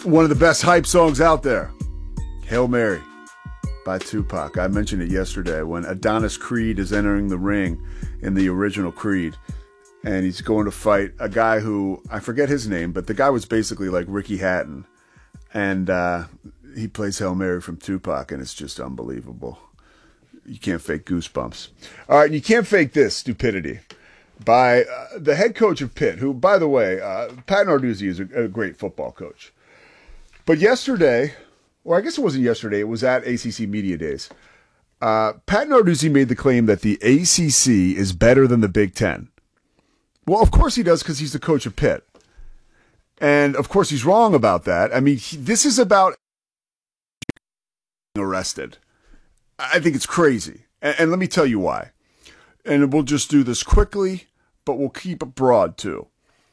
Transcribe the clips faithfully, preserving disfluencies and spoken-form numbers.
One of the best hype songs out there, Hail Mary by Tupac. I mentioned it yesterday when Adonis Creed is entering the ring in the original Creed, and he's going to fight a guy who, I forget his name, but the guy was basically like Ricky Hatton, and uh, he plays Hail Mary from Tupac, and it's just unbelievable. You can't fake Goosebumps. All right, and you can't fake this stupidity by uh, the head coach of Pitt, who, by the way, uh, Pat Narduzzi is a, a great football coach. But yesterday, or I guess it wasn't yesterday, it was at A C C Media Days, uh, Pat Narduzzi made the claim that the A C C is better than the Big Ten. Well, of course he does, because he's the coach of Pitt. And, of course, he's wrong about that. I mean, he, this is about arrested. I think it's crazy. And, and let me tell you why. And we'll just do this quickly, but we'll keep it broad, too.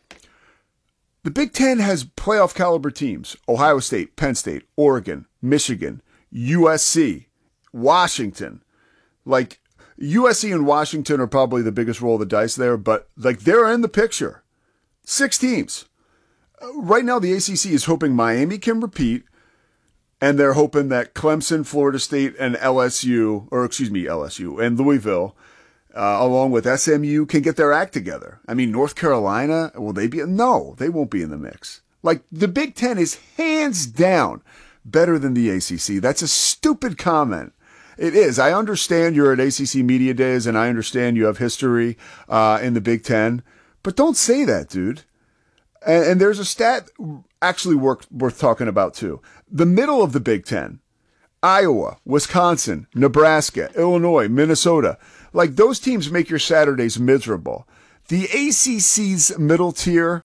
The Big Ten has playoff caliber teams: Ohio State, Penn State, Oregon, Michigan, U S C, Washington. Like, U S C and Washington are probably the biggest roll of the dice there, but like they're in the picture. Six teams. Right now, the A C C is hoping Miami can repeat, and they're hoping that Clemson, Florida State, and L S U, or excuse me, L S U, and Louisville, Uh, along with S M U, can get their act together. I mean, North Carolina, will they be? No, they won't be in the mix. Like, the Big Ten is hands down better than the A C C. That's a stupid comment. It is. I understand you're at A C C Media Days, and I understand you have history uh, in the Big Ten, but don't say that, dude. And, and there's a stat actually worth, worth talking about, too. The middle of the Big Ten, Iowa, Wisconsin, Nebraska, Illinois, Minnesota, like, those teams make your Saturdays miserable. The A C C's middle tier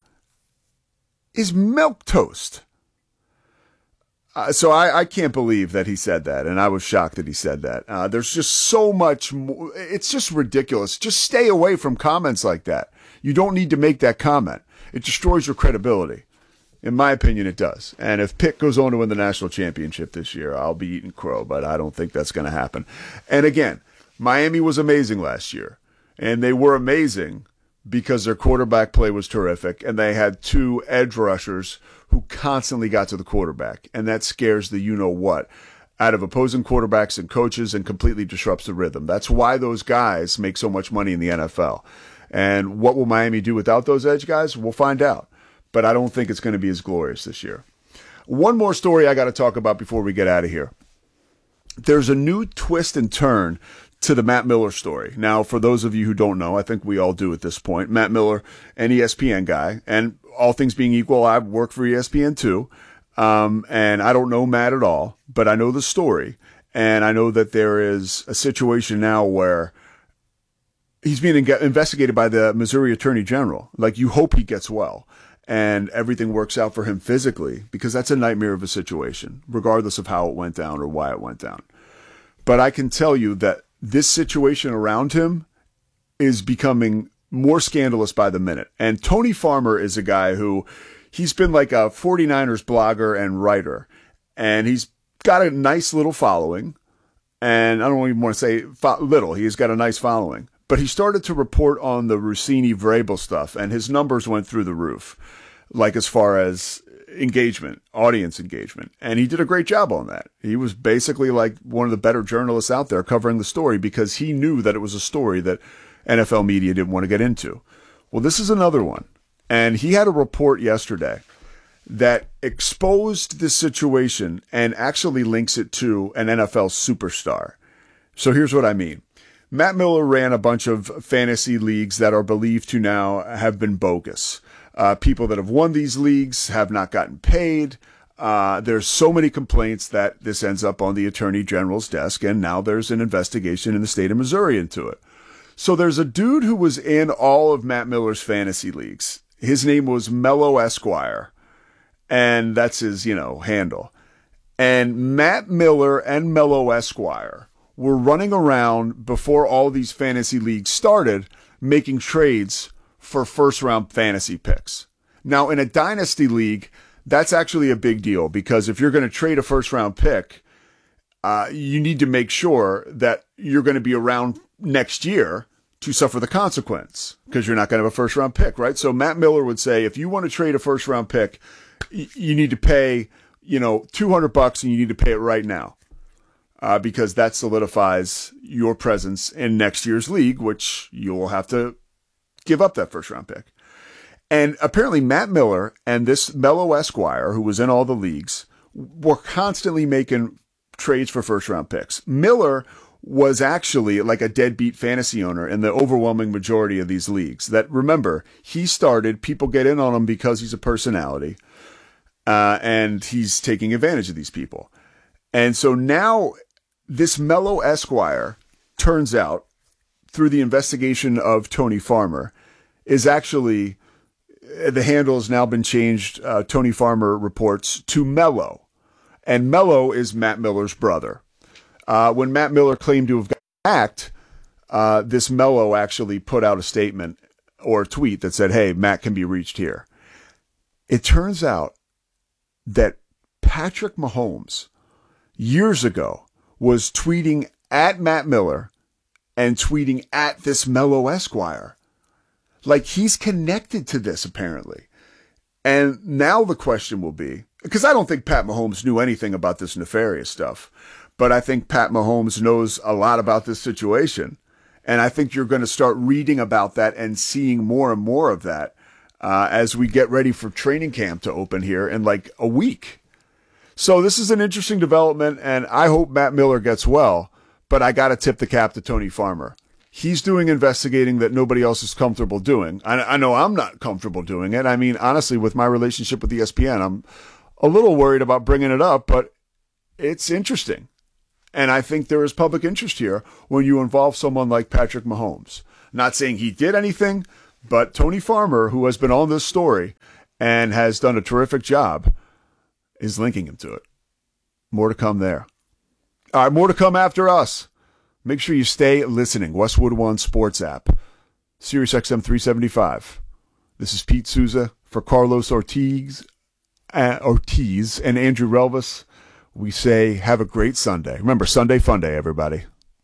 is milquetoast. Uh, so I, I can't believe that he said that, and I was shocked that he said that. Uh, there's just so much more. It's just ridiculous. Just stay away from comments like that. You don't need to make that comment. It destroys your credibility. In my opinion, it does. And if Pitt goes on to win the national championship this year, I'll be eating crow, but I don't think that's going to happen. And again, Miami was amazing last year, and they were amazing because their quarterback play was terrific, and they had two edge rushers who constantly got to the quarterback, and that scares the you-know-what out of opposing quarterbacks and coaches and completely disrupts the rhythm. That's why those guys make so much money in the N F L. And what will Miami do without those edge guys? We'll find out, but I don't think it's going to be as glorious this year. One more story I got to talk about before we get out of here. There's a new twist and turn to the Matt Miller story. Now, for those of you who don't know, I think we all do at this point, Matt Miller, an E S P N guy, and all things being equal, I work for E S P N too, um, and I don't know Matt at all, but I know the story, and I know that there is a situation now where he's being in- investigated by the Missouri Attorney General. Like, you hope he gets well and everything works out for him physically, because that's a nightmare of a situation, regardless of how it went down or why it went down. But I can tell you that this situation around him is becoming more scandalous by the minute. And Tony Farmer is a guy who, he's been like a 49ers blogger and writer, and he's got a nice little following. And I don't even want to say fo- little, he's got a nice following. But he started to report on the Rossini Vrabel stuff, and his numbers went through the roof, like as far as engagement, audience engagement. And he did a great job on that. He was basically like one of the better journalists out there covering the story, because he knew that it was a story that N F L media didn't want to get into. Well, this is another one. And he had a report yesterday that exposed this situation and actually links it to an N F L superstar. So here's what I mean. Matt Miller ran a bunch of fantasy leagues that are believed to now have been bogus. Uh, people that have won these leagues have not gotten paid. Uh, there's so many complaints that this ends up on the Attorney General's desk, and now there's an investigation in the state of Missouri into it. So there's a dude who was in all of Matt Miller's fantasy leagues. His name was Mello Esquire, and that's his, you know, handle. And Matt Miller and Mello Esquire were running around before all these fantasy leagues started, making trades for first-round fantasy picks. Now, in a dynasty league, that's actually a big deal, because if you're going to trade a first-round pick, uh, you need to make sure that you're going to be around next year to suffer the consequence, because you're not going to have a first-round pick, right? So Matt Miller would say, if you want to trade a first-round pick, y- you need to pay, you know, two hundred bucks and you need to pay it right now. Uh, because that solidifies your presence in next year's league, which you'll have to give up that first round pick. And apparently Matt Miller and this Mello Esquire, who was in all the leagues, were constantly making trades for first round picks. Miller was actually like a deadbeat fantasy owner in the overwhelming majority of these leagues. That, remember, he started, people get in on him because he's a personality, uh, and he's taking advantage of these people. And so now this Mello Esquire, turns out, through the investigation of Tony Farmer, is actually, the handle has now been changed, uh, Tony Farmer reports, to Mello. And Mello is Matt Miller's brother. Uh, when Matt Miller claimed to have got hacked, uh, this Mello actually put out a statement or a tweet that said, hey, Matt can be reached here. It turns out that Patrick Mahomes, years ago, was tweeting at Matt Miller and tweeting at this Mello Esquire. Like, he's connected to this, apparently. And now the question will be, because I don't think Pat Mahomes knew anything about this nefarious stuff, but I think Pat Mahomes knows a lot about this situation. And I think you're going to start reading about that and seeing more and more of that uh, as we get ready for training camp to open here in like a week. So this is an interesting development, and I hope Matt Miller gets well, but I got to tip the cap to Tony Farmer. He's doing investigating that nobody else is comfortable doing. I, I know I'm not comfortable doing it. I mean, honestly, with my relationship with E S P N, I'm a little worried about bringing it up, but it's interesting. And I think there is public interest here when you involve someone like Patrick Mahomes. Not saying he did anything, but Tony Farmer, who has been on this story and has done a terrific job, is linking him to it. More to come there. All right, more to come after us. Make sure you stay listening. Westwood One Sports app. Sirius X M three seventy-five. This is Pete Souza for Carlos Ortiz, uh, Ortiz and Andrew Relvis. We say have a great Sunday. Remember, Sunday Fun Day, everybody.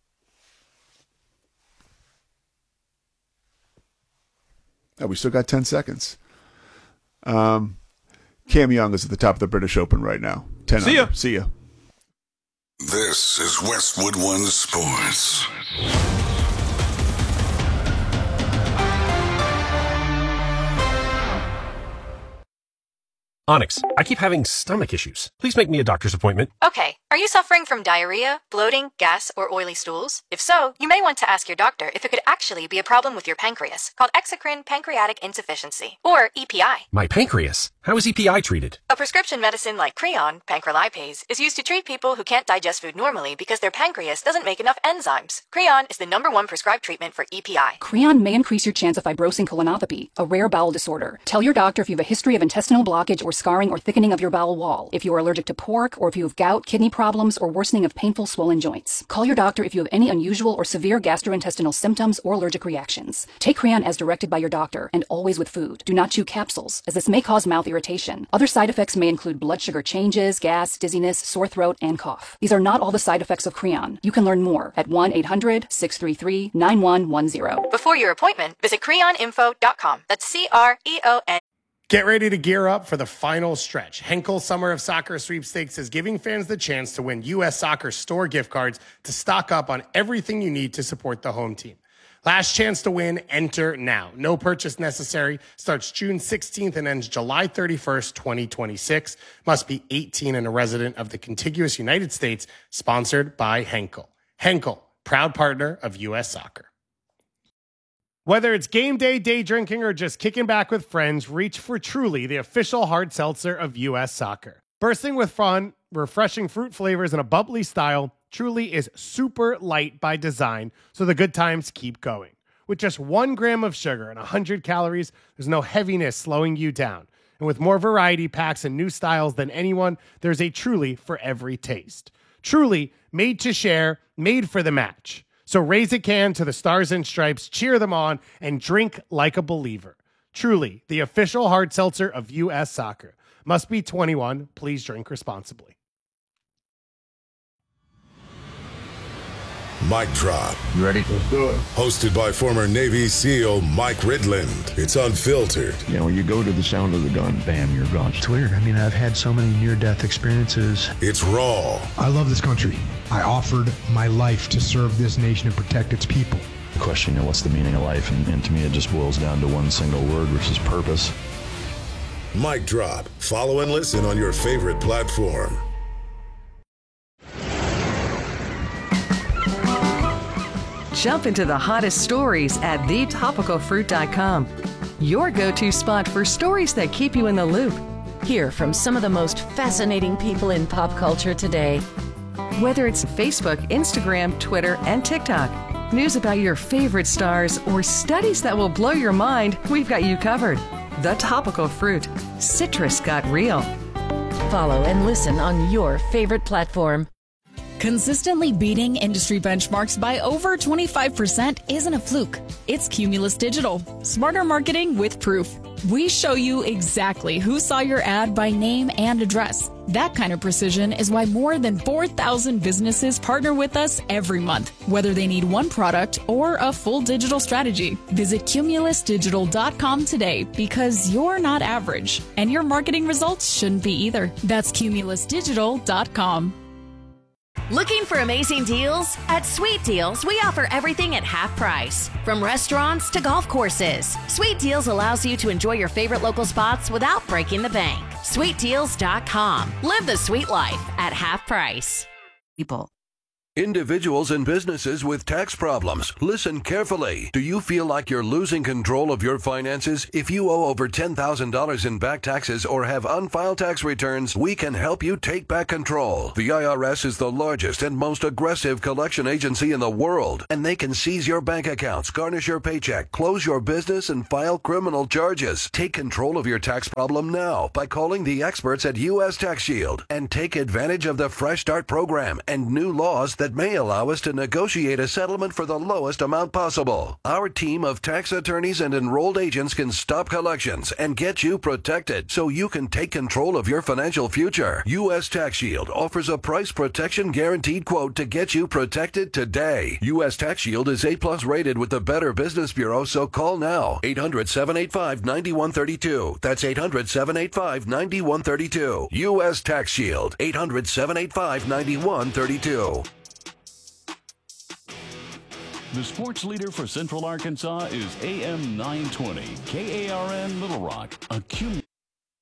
Oh, we still got ten seconds. Um... Cam Young is at the top of the British Open right now. ten See ya. Under. See ya. This is Westwood One Sports. Onyx, I keep having stomach issues. Please make me a doctor's appointment. Okay, are you suffering from diarrhea, bloating, gas, or oily stools? If so, you may want to ask your doctor if it could actually be a problem with your pancreas, called exocrine pancreatic insufficiency, or E P I. My pancreas? How is E P I treated? A prescription medicine like Creon, pancrelipase, is used to treat people who can't digest food normally because their pancreas doesn't make enough enzymes. Creon is the number one prescribed treatment for E P I. Creon may increase your chance of fibrosing colonopathy, a rare bowel disorder. Tell your doctor if you have a history of intestinal blockage or scarring or thickening of your bowel wall, if you are allergic to pork, or if you have gout, kidney problems, or worsening of painful swollen joints. Call your doctor if you have any unusual or severe gastrointestinal symptoms or allergic reactions. Take Creon as directed by your doctor, and always with food. Do not chew capsules, as this may cause mouth irritation. Other side effects may include blood sugar changes, gas, dizziness, sore throat, and cough. These are not all the side effects of Creon. You can learn more at one eight hundred, six three three, nine one one zero. Before your appointment, visit creon info dot com. That's C R E O N. Get ready to gear up for the final stretch. Henkel Summer of Soccer Sweepstakes is giving fans the chance to win U S Soccer store gift cards to stock up on everything you need to support the home team. Last chance to win, enter now. No purchase necessary. Starts June sixteenth and ends July thirty-first, twenty twenty-six. Must be eighteen and a resident of the contiguous United States. Sponsored by Henkel. Henkel, proud partner of U S Soccer. Whether it's game day, day drinking, or just kicking back with friends, reach for Truly, the official hard seltzer of U S Soccer. Bursting with fun, refreshing fruit flavors, and a bubbly style, Truly is super light by design, so the good times keep going. With just one gram of sugar and one hundred calories, there's no heaviness slowing you down. And with more variety packs and new styles than anyone, there's a Truly for every taste. Truly, made to share, made for the match. So raise a can to the Stars and Stripes, cheer them on, and drink like a believer. Truly, the official hard seltzer of U S Soccer. Must be twenty-one. Please drink responsibly. Mic Drop. You ready? Let's do it. Hosted by former Navy SEAL Mike Ridland. It's unfiltered. You know, when you go to the sound of the gun, bam, you're gone. It's weird. I mean, I've had so many near-death experiences. It's raw. I love this country. I offered my life to serve this nation and protect its people. The question, you know, what's the meaning of life? And, and to me, it just boils down to one single word, which is purpose. Mic Drop. Follow and listen on your favorite platform. Jump into the hottest stories at the topical fruit dot com. Your go-to spot for stories that keep you in the loop. Hear from some of the most fascinating people in pop culture today. Whether it's Facebook, Instagram, Twitter, and TikTok, news about your favorite stars, or studies that will blow your mind, we've got you covered. The Topical Fruit. Citrus got real. Follow and listen on your favorite platform. Consistently beating industry benchmarks by over twenty-five percent isn't a fluke. It's Cumulus Digital. Smarter marketing with proof. We show you exactly who saw your ad by name and address. That kind of precision is why more than four thousand businesses partner with us every month, whether they need one product or a full digital strategy. Visit cumulus digital dot com today because you're not average, and your marketing results shouldn't be either. That's cumulus digital dot com. Looking for amazing deals? At Sweet Deals, we offer everything at half price. From restaurants to golf courses, Sweet Deals allows you to enjoy your favorite local spots without breaking the bank. sweet deals dot com. Live the sweet life at half price. People. Individuals and businesses with tax problems, listen carefully. Do you feel like you're losing control of your finances? If you owe over ten thousand dollars in back taxes or have unfiled tax returns, we can help you take back control. The I R S is the largest and most aggressive collection agency in the world, and they can seize your bank accounts, garnish your paycheck, close your business, and file criminal charges. Take control of your tax problem now by calling the experts at U S Tax Shield and take advantage of the Fresh Start program and new laws that that may allow us to negotiate a settlement for the lowest amount possible. Our team of tax attorneys and enrolled agents can stop collections and get you protected so you can take control of your financial future. U S Tax Shield offers a price protection guaranteed quote to get you protected today. U S Tax Shield is A plus rated with the Better Business Bureau, so call now. eight hundred, seven eight five, nine one three two. That's eight hundred, seven eight five, nine one three two. U S Tax Shield. eight hundred, seven eight five, nine one three two. The sports leader for Central Arkansas is A M nine twenty, K A R N Little Rock, a Q.